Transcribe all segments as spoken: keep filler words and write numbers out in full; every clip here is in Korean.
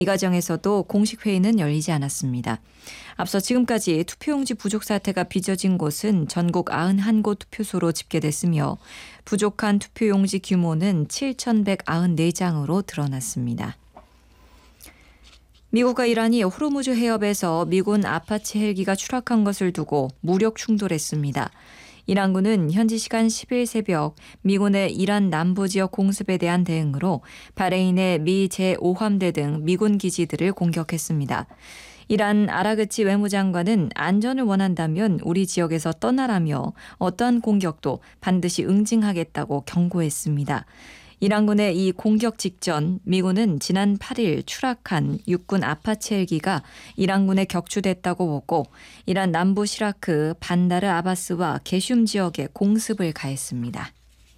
이 과정에서도 공식 회의는 열리지 않았습니다. 앞서 지금까지 투표용지 부족 사태가 빚어진 곳은 전국 구십일 곳 투표소로 집계됐으며 부족한 투표용지 규모는 칠천백구십사 장으로 드러났습니다. 미국과 이란이 호르무즈 해협에서 미군 아파치 헬기가 추락한 것을 두고 무력 충돌했습니다. 이란군은 현지 시간 십 일 새벽 미군의 이란 남부 지역 공습에 대한 대응으로 바레인의 미 제오 함대 등 미군 기지들을 공격했습니다. 이란 아라그치 외무장관은 안전을 원한다면 우리 지역에서 떠나라며 어떠한 공격도 반드시 응징하겠다고 경고했습니다. 이란군의 이 공격 직전 미군은 지난 팔 일 추락한 육군 아파치 헬기가 이란군에 격추됐다고 보고 이란 남부 시라크 반다르 아바스와 게슘 지역에 공습을 가했습니다.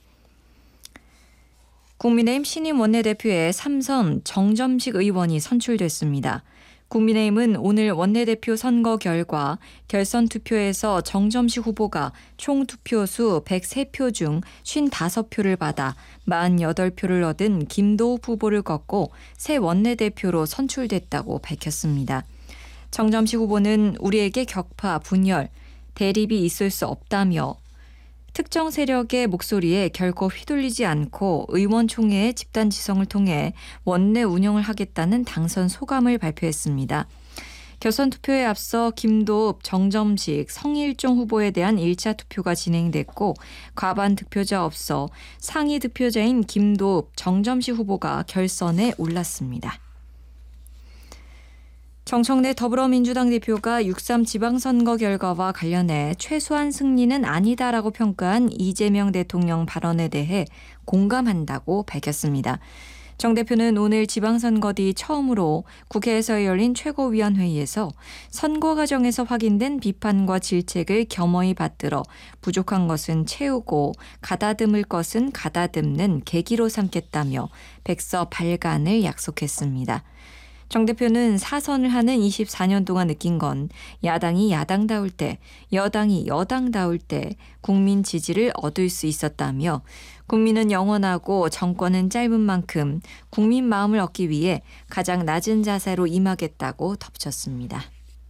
국민의힘 신임 원내대표에 삼선 정점식 의원이 선출됐습니다. 국민의힘은 오늘 원내대표 선거 결과 결선 투표에서 정점식 후보가 총 투표수 백삼 표 중 오십오 표를 받아 사십팔 표를 얻은 김도읍 후보를 꺾고 새 원내대표로 선출됐다고 밝혔습니다. 정점식 후보는 우리에게 격파, 분열, 대립이 있을 수 없다며 특정 세력의 목소리에 결코 휘둘리지 않고 의원총회의 집단지성을 통해 원내 운영을 하겠다는 당선 소감을 발표했습니다. 결선 투표에 앞서 김도읍, 정점식, 성일종 후보에 대한 일 차 투표가 진행됐고 과반 득표자 없어 상위 득표자인 김도읍, 정점식 후보가 결선에 올랐습니다. 정청래 더불어민주당 대표가 육삼 지방선거 결과와 관련해 최소한 승리는 아니다라고 평가한 이재명 대통령 발언에 대해 공감한다고 밝혔습니다. 정 대표는 오늘 지방선거 뒤 처음으로 국회에서 열린 최고위원회의에서 선거 과정에서 확인된 비판과 질책을 겸허히 받들어 부족한 것은 채우고 가다듬을 것은 가다듬는 계기로 삼겠다며 백서발간을 약속했습니다. 정 대표는 사선을 하는 이십사 년 동안 느낀 건 야당이 야당다울 때, 여당이 여당다울 때 국민 지지를 얻을 수 있었다며 국민은 영원하고 정권은 짧은 만큼 국민 마음을 얻기 위해 가장 낮은 자세로 임하겠다고 덧붙였습니다.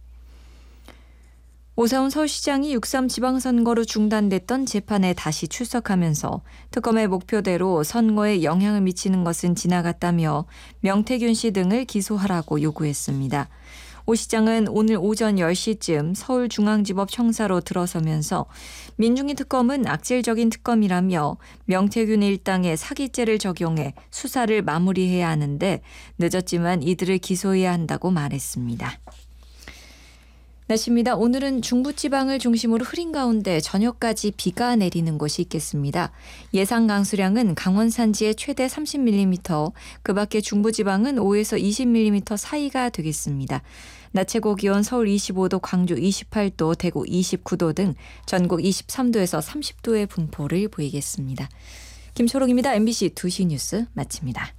오세훈 서울시장이 육삼 지방선거로 중단됐던 재판에 다시 출석하면서 특검의 목표대로 선거에 영향을 미치는 것은 지나갔다며 명태균 씨 등을 기소하라고 요구했습니다. 오 시장은 오늘 오전 열 시쯤 서울중앙지법 청사로 들어서면서 민중위 특검은 악질적인 특검이라며 명태균 일당의 사기죄를 적용해 수사를 마무리해야 하는데 늦었지만 이들을 기소해야 한다고 말했습니다. 날씨입니다. 오늘은 중부지방을 중심으로 흐린 가운데 저녁까지 비가 내리는 곳이 있겠습니다. 예상 강수량은 강원 산지에 최대 삼십 밀리미터, 그 밖에 중부지방은 오에서 이십 밀리미터 사이가 되겠습니다. 낮 최고 기온 서울 이십오 도, 광주 이십팔 도, 대구 이십구 도 등 전국 이십삼 도에서 삼십 도의 분포를 보이겠습니다. 김초롱입니다. 엠비씨 두 시 뉴스 마칩니다.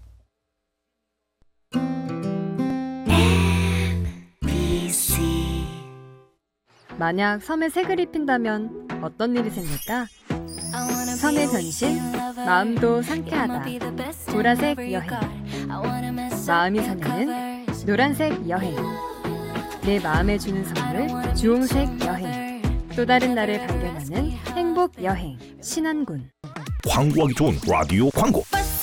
만약 섬에 색을 입힌다면 어떤 일이 생길까? 섬의 변신, 마음도 상쾌하다. 보라색 여행. 마음이 설레는 노란색 여행. 내 마음에 주는 선물, 주홍색 여행. 또 다른 나를 발견하는 행복 여행. 신안군. 광고하기 좋은 라디오 광고.